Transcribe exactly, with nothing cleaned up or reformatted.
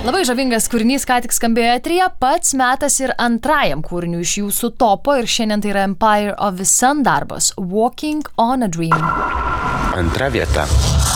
Labai žavingas kūrinys, ką tik skambėjo eteryje, pats metas ir antrajam kūriniui iš jūsų topo ir šiandien tai yra Empire of the Sun darbas Walking on a Dream. Antra vieta.